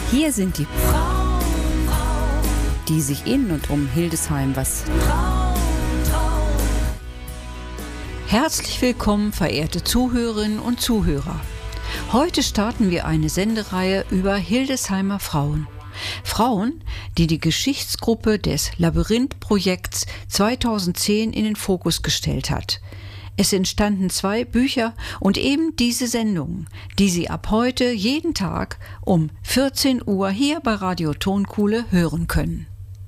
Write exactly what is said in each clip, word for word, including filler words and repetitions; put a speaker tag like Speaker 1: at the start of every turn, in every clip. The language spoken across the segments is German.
Speaker 1: Hier sind die, die sich in und um Hildesheim was. Herzlich willkommen, verehrte Zuhörerinnen und Zuhörer. Heute starten wir eine Sendereihe über Hildesheimer Frauen. Frauen, die die Geschichtsgruppe des Labyrinth-Projekts zweitausendzehn in den Fokus gestellt hat. Es entstanden zwei Bücher und eben diese Sendungen, die Sie ab heute jeden Tag um vierzehn Uhr hier bei Radio Tonkuhle hören können.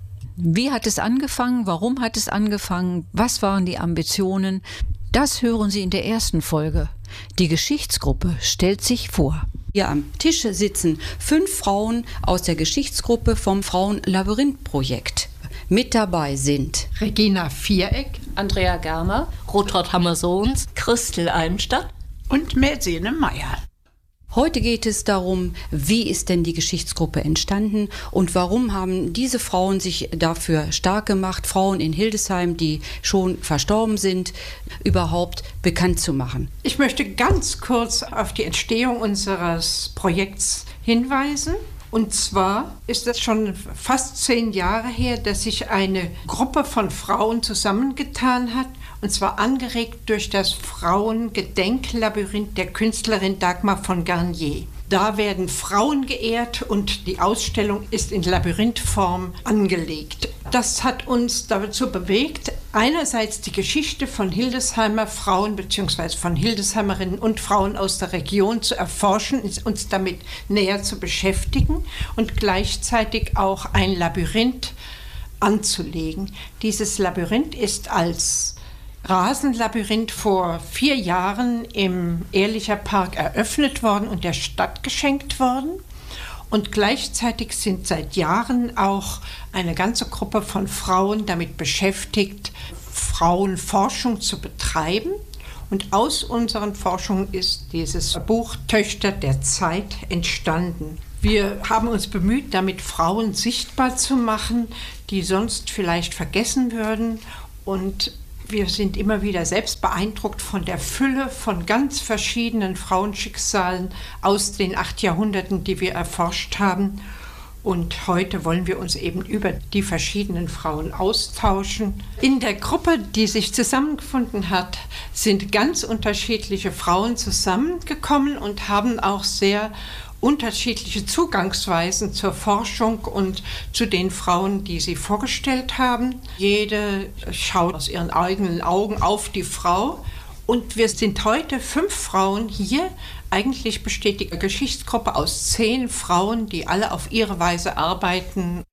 Speaker 1: Wie hat es angefangen? Warum hat es angefangen? Was waren die Ambitionen? Das hören Sie in der ersten Folge. Die Geschichtsgruppe stellt sich vor. Hier am Tisch sitzen fünf Frauen aus der Geschichtsgruppe vom Frauen-Labyrinth-Projekt. Mit dabei sind
Speaker 2: Regina Viereck,
Speaker 3: Andrea Germer, Rotraud Hammer-Sohns, Christel Almstadt
Speaker 2: und Mersine Meyer.
Speaker 1: Heute geht es darum, wie ist denn die Geschichtsgruppe entstanden und warum haben diese Frauen sich dafür stark gemacht, Frauen in Hildesheim, die schon verstorben sind, überhaupt bekannt zu machen.
Speaker 2: Ich möchte ganz kurz auf die Entstehung unseres Projekts hinweisen. Und zwar ist es schon fast zehn Jahre her, dass sich eine Gruppe von Frauen zusammengetan hat, und zwar angeregt durch das Frauengedenklabyrinth der Künstlerin Dagmar von Garnier. Da werden Frauen geehrt und die Ausstellung ist in Labyrinthform angelegt. Das hat uns dazu bewegt, einerseits die Geschichte von Hildesheimer Frauen bzw. von Hildesheimerinnen und Frauen aus der Region zu erforschen, uns damit näher zu beschäftigen und gleichzeitig auch ein Labyrinth anzulegen. Dieses Labyrinth ist als Rasenlabyrinth vor vier Jahren im Ehrlicher Park eröffnet worden und der Stadt geschenkt worden. Und gleichzeitig sind seit Jahren auch eine ganze Gruppe von Frauen damit beschäftigt, Frauenforschung zu betreiben. Und aus unseren Forschungen ist dieses Buch Töchter der Zeit entstanden. Wir haben uns bemüht, damit Frauen sichtbar zu machen, die sonst vielleicht vergessen würden. Und wir sind immer wieder selbst beeindruckt von der Fülle von ganz verschiedenen Frauenschicksalen aus den acht Jahrhunderten, die wir erforscht haben. Und heute wollen wir uns eben über die verschiedenen Frauen austauschen. In der Gruppe, die sich zusammengefunden hat, sind ganz unterschiedliche Frauen zusammengekommen und haben auch sehr unterschiedliche Zugangsweisen zur Forschung und zu den Frauen, die sie vorgestellt haben. Jede schaut aus ihren eigenen Augen auf die Frau. Und wir sind heute fünf Frauen hier. Eigentlich besteht die Geschichtsgruppe aus zehn Frauen, die alle auf ihre Weise arbeiten.